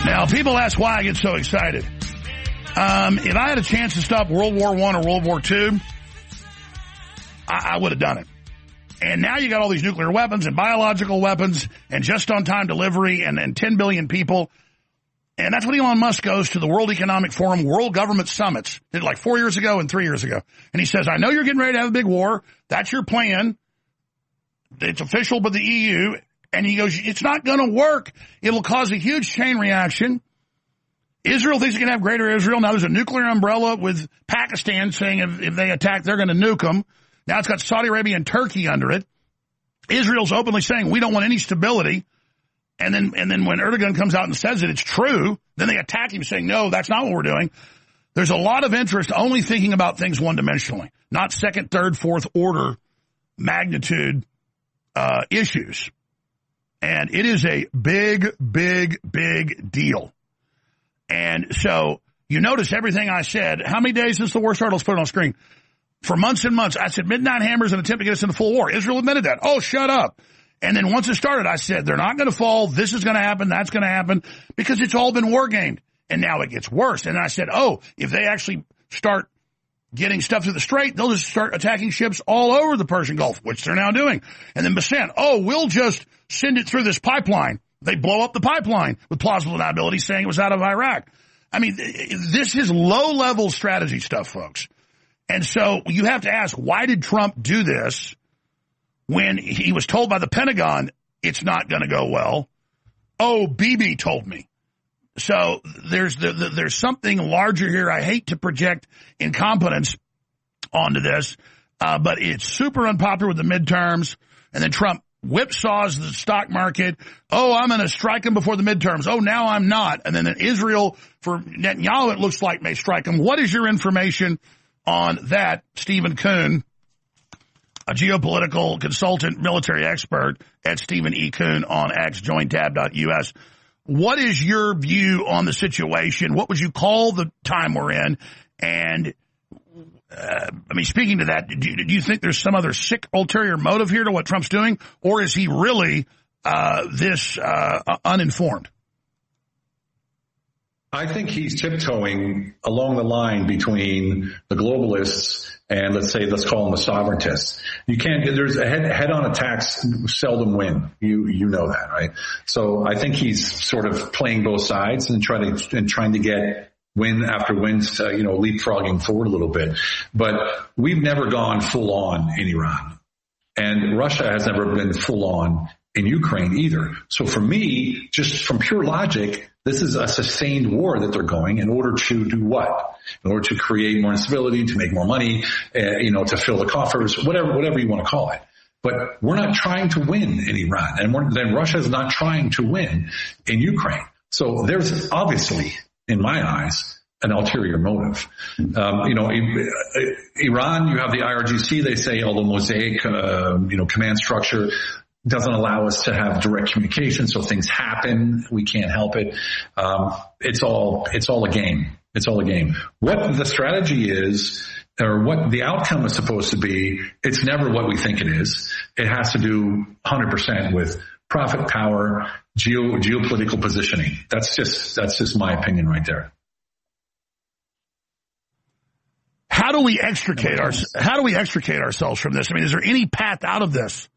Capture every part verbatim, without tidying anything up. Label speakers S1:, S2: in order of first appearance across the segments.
S1: Now, people ask why I get so excited. Um, if I had a chance to stop World War One or World War Two, I, I would have done it. And now you got all these nuclear weapons and biological weapons and just-on-time delivery and, and ten billion people. And that's what Elon Musk goes to the World Economic Forum, World Government Summits, did like four years ago and three years ago. And he says, I know you're getting ready to have a big war. That's your plan. It's official by the E U. And he goes, it's not going to work. It'll cause a huge chain reaction. Israel thinks it can have greater Israel. Now there's a nuclear umbrella with Pakistan saying if, if they attack, they're going to nuke them. Now it's got Saudi Arabia and Turkey under it. Israel's openly saying we don't want any stability. And then, and then when Erdogan comes out and says it, it's true. Then they attack him saying, no, that's not what we're doing. There's a lot of interest only thinking about things one-dimensionally, not second, third, fourth order magnitude uh, issues. And it is a big, big, big deal. And so you notice everything I said. How many days since the war started? Let's put it on screen. For months and months, I said midnight hammers and attempt to get us into full war. Israel admitted that. Oh, shut up. And then once it started, I said, they're not going to fall. This is going to happen. That's going to happen because it's all been war gamed. And now it gets worse. And I said, oh, if they actually start getting stuff through the Strait, they'll just start attacking ships all over the Persian Gulf, which they're now doing. And then Bassett, oh, we'll just send it through this pipeline. They blow up the pipeline with plausible deniability saying it was out of Iraq. I mean, this is low-level strategy stuff, folks. And so you have to ask, why did Trump do this when he was told by the Pentagon it's not going to go well? Oh, Bibi told me. So there's the, the, there's something larger here. I hate to project incompetence onto this, uh, but it's super unpopular with the midterms. And then Trump whipsaws the stock market. Oh, I'm going to strike him before the midterms. Oh, now I'm not. And then in Israel, for Netanyahu, it looks like may strike him. What is your information on that, Stephen Kuhn, a geopolitical consultant, military expert at Stephen E. Kuhn on X, join tab dot U S. What is your view on the situation? What would you call the time we're in? And, uh, I mean, speaking to that, do, do you think there's some other sick ulterior motive here to what Trump's doing? Or is he really uh, this uh, uninformed?
S2: I think he's tiptoeing along the line between the globalists and let's say, let's call them the sovereigntists. You can't, there's a head, head-on attacks seldom win. You, you know that, right? So I think he's sort of playing both sides and trying to, and trying to get win after win, uh, you know, leapfrogging forward a little bit. But we've never gone full on in Iran, and Russia has never been full on in Ukraine either. So for me, just from pure logic, this is a sustained war that they're going in order to do what? In order to create more instability, to make more money, uh, you know, to fill the coffers, whatever, whatever you want to call it. But we're not trying to win in Iran, and we're, then Russia is not trying to win in Ukraine. So there's obviously, in my eyes, an ulterior motive. Um, you know, Iran, you have the I R G C, they say, although Mosaic, uh, you know, command structure doesn't allow us to have direct communication, so things happen. We can't help it. Um, it's all, it's all a game. It's all a game. What the strategy is, or what the outcome is supposed to be, it's never what we think it is. It has to do one hundred percent with profit, power, geo, geopolitical positioning. That's just, that's just my opinion right there.
S1: How do we extricate our, how do we extricate ourselves from this? I mean, is there any path out of this?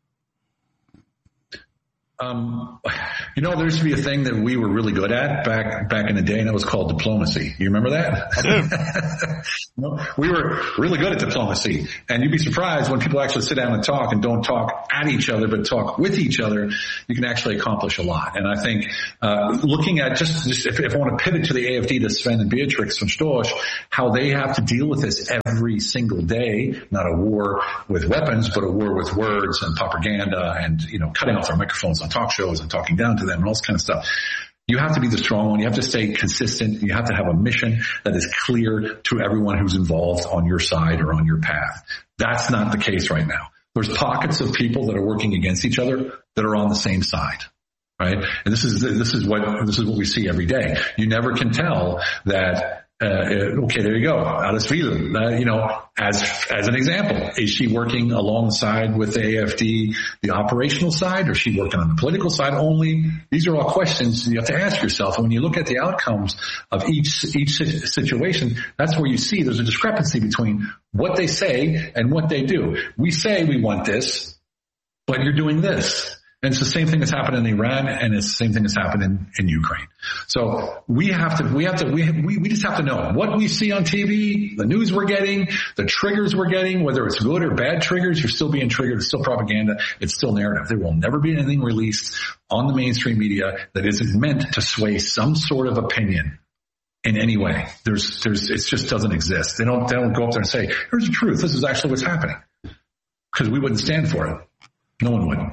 S2: Um, you know, there used to be a thing that we were really good at back back in the day, and it was called diplomacy. You remember that?
S1: I do.
S2: We were really good at diplomacy, and you'd be surprised when people actually sit down and talk and don't talk at each other, but talk with each other. You can actually accomplish a lot. And I think uh looking at just, just if, if I want to pivot to the A F D, to Sven and Beatrix from Storch, how they have to deal with this every single day, not a war with weapons, but a war with words and propaganda and, you know, cutting off their microphones on talk shows and talking down to them and all this kind of stuff. You have to be the strong one. You have to stay consistent. You have to have a mission that is clear to everyone who's involved on your side or on your path. That's not the case right now. There's pockets of people that are working against each other that are on the same side, right? And this is, this is what, this is what we see every day. You never can tell that Uh, okay, there you go. Alles Frieden. Uh, you know, as as an example, is she working alongside with the A F D, the operational side, or is she working on the political side only? These are all questions you have to ask yourself. And when you look at the outcomes of each each situation, that's where you see there's a discrepancy between what they say and what they do. We say we want this, but you're doing this. And it's the same thing that's happened in Iran, and it's the same thing that's happened in, in Ukraine. So we have to, we have to, we, we, we just have to know what we see on T V, the news we're getting, the triggers we're getting, whether it's good or bad triggers, you're still being triggered. It's still propaganda. It's still narrative. There will never be anything released on the mainstream media that isn't meant to sway some sort of opinion in any way. There's, there's, it just doesn't exist. They don't, they don't go up there and say, here's the truth. This is actually what's happening. Because we wouldn't stand for it. No one would.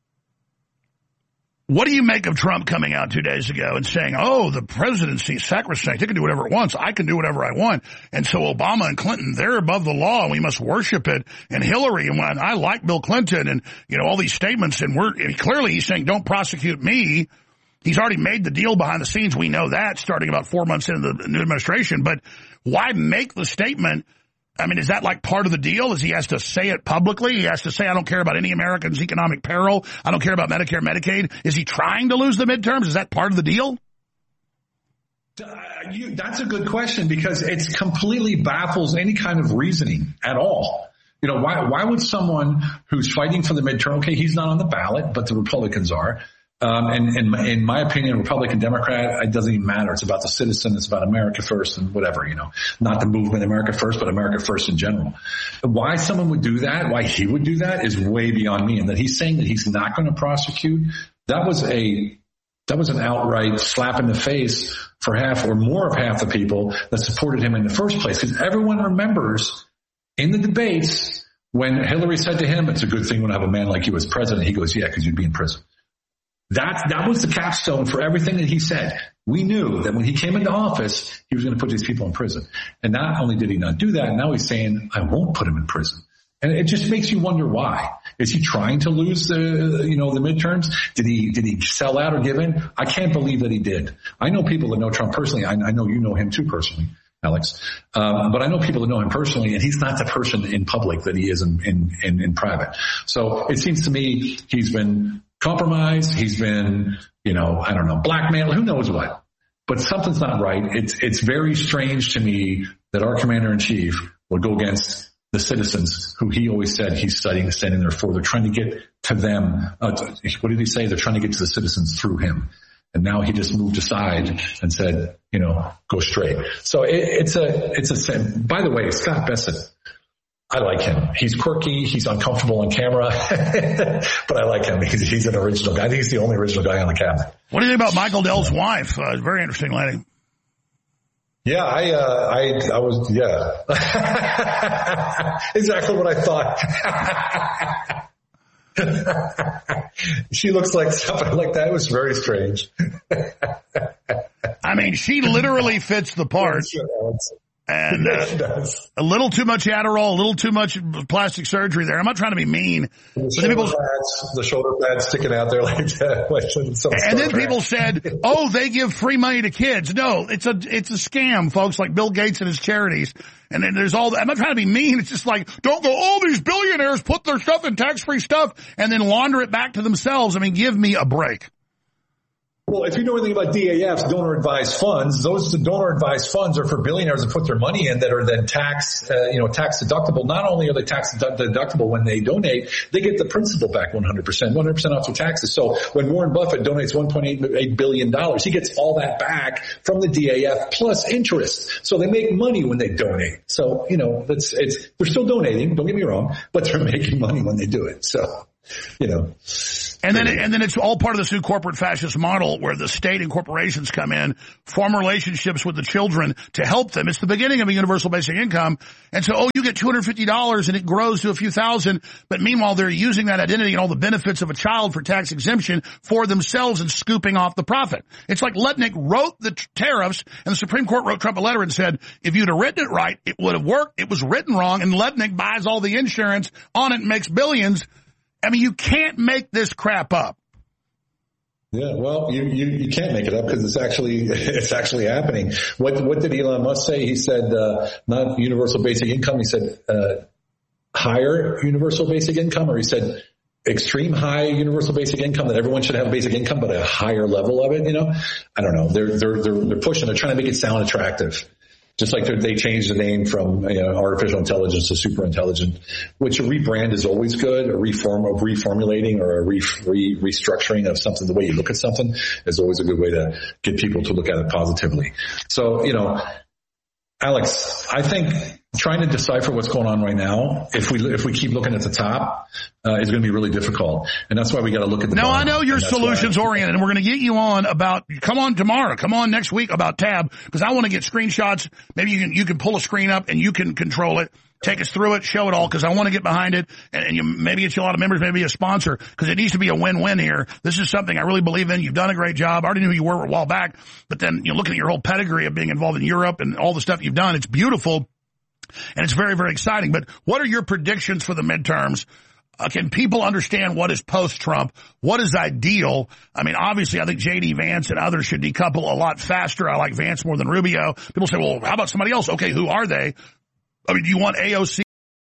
S1: What do you make of Trump coming out two days ago and saying, oh, the presidency is sacrosanct. It can do whatever it wants. I can do whatever I want. And so Obama and Clinton, they're above the law, and we must worship it. And Hillary, and when I like Bill Clinton, and, you know, all these statements, and we're and clearly he's saying, don't prosecute me. He's already made the deal behind the scenes. We know that starting about four months into the new administration. But why make the statement? I mean, is that like part of the deal? Is he has to say it publicly? He has to say, I don't care about any Americans' economic peril. I don't care about Medicare, Medicaid. Is he trying to lose the midterms? Is that part of the deal?
S2: Uh, you, that's a good question, because it completely baffles any kind of reasoning at all. You know, why, why would someone who's fighting for the midterm, okay, he's not on the ballot, but the Republicans are. Um, and, and in my opinion, Republican, Democrat, it doesn't even matter. It's about the citizen. It's about America first and whatever, you know, not the movement America first, but America first in general. Why someone would do that, why he would do that is way beyond me. And that he's saying that he's not going to prosecute, that was a, that was an outright slap in the face for half or more of half the people that supported him in the first place. Because everyone remembers in the debates when Hillary said to him, it's a good thing when I have a man like you as president. He goes, yeah, because you'd be in prison. That, that was the capstone for everything that he said. We knew that when he came into office, he was going to put these people in prison. And not only did he not do that, now he's saying, I won't put him in prison. And it just makes you wonder why. Is he trying to lose the, you know, the midterms? Did he, did he sell out or give in? I can't believe that he did. I know people that know Trump personally. I, I know you know him too personally, Alex. Um, but I know people that know him personally, and he's not the person in public that he is in, in, in, in private. So it seems to me he's been compromised. He's been, you know, I don't know, blackmailed, who knows what. But something's not right. It's, it's very strange to me that our commander in chief would go against the citizens who he always said he's studying, standing there for. They're trying to get to them. Uh, what did he say? They're trying to get to the citizens through him. And now he just moved aside and said, you know, go straight. So it, it's a, it's a, by the way, Scott Bessent, I like him. He's quirky. He's uncomfortable on camera, but I like him. He's, he's an original guy. I think he's the only original guy on the cabinet.
S1: What do you think about Michael Dell's wife? Uh, very interesting lady.
S2: Yeah, I, uh, I, I was, yeah. Exactly what I thought. She looks like something like that. It was very strange.
S1: I mean, she literally fits the part. And uh, a little too much Adderall, a little too much plastic surgery there. I'm not trying to be mean.
S2: The shoulder, people, pads, the shoulder pads sticking out there like that.
S1: And then people said, oh, they give free money to kids. No, it's a it's a scam, folks, like Bill Gates and his charities. And then there's all, I'm not trying to be mean. It's just like, don't go, oh, these billionaires put their stuff in tax-free stuff and then launder it back to themselves. I mean, give me a break.
S2: Well, if you know anything about D A Fs, donor advised funds, those donor advised funds are for billionaires to put their money in that are then tax, uh, you know, tax deductible. Not only are they tax deductible when they donate, they get the principal back one hundred percent, one hundred percent off their taxes. So when Warren Buffett donates one point eight billion dollars, he gets all that back from the D A F plus interest. So they make money when they donate. So, you know, that's, it's, they're still donating, don't get me wrong, but they're making money when they do it. So, you know.
S1: And then, and then it's all part of this new corporate fascist model where the state and corporations come in, form relationships with the children to help them. It's the beginning of a universal basic income. And so, oh, you get two hundred fifty dollars and it grows to a few thousand. But meanwhile, they're using that identity and all the benefits of a child for tax exemption for themselves and scooping off the profit. It's like Lutnick wrote the t- tariffs and the Supreme Court wrote Trump a letter and said, if you'd have written it right, it would have worked. It was written wrong. And Lutnick buys all the insurance on it and makes billions. I mean, you can't make this crap up.
S2: Yeah, well, you, you, you can't make it up because it's actually it's actually happening. What what did Elon Musk say? He said uh, not universal basic income. He said uh, higher universal basic income, or he said extreme high universal basic income, that everyone should have basic income, but a higher level of it. You know, I don't know. They're they're they're, they're pushing. They're trying to make it sound attractive. Just like they changed the name from you know, artificial intelligence to super intelligent, which a rebrand is always good. A reform of reformulating or a re, re, restructuring of something, the way you look at something is always a good way to get people to look at it positively. So, you know, Alex, I think trying to decipher what's going on right now, if we if we keep looking at the top, uh, is going to be really difficult, and that's why we got to look at the.
S1: No,
S2: bottom.
S1: I know you're solutions I, oriented, and we're going to get you on about. Come on tomorrow, come on next week about Tab, because I want to get screenshots. Maybe you can you can pull a screen up and you can control it. Take us through it, show it all, because I want to get behind it, and, and you, maybe it's a lot of members, maybe a sponsor, because it needs to be a win-win here. This is something I really believe in. You've done a great job. I already knew who you were a while back, but then you know, looking at your whole pedigree of being involved in Europe and all the stuff you've done, it's beautiful, and it's very, very exciting. But what are your predictions for the midterms? Uh, can people understand what is post-Trump? What is ideal? I mean, obviously, I think J D Vance and others should decouple a lot faster. I like Vance more than Rubio. People say, well, how about somebody else? Okay, who are they? I mean, do you want A O C